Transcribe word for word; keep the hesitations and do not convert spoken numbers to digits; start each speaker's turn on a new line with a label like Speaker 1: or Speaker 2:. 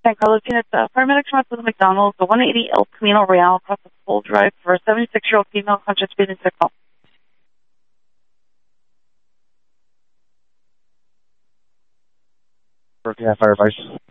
Speaker 1: San Carlos unit, uh, paramedics from the McDonald's, the one eighty El Camino Real across the full drive for a seventy-six-year-old female conscious breathing signal.
Speaker 2: Broken Half Fire Vice.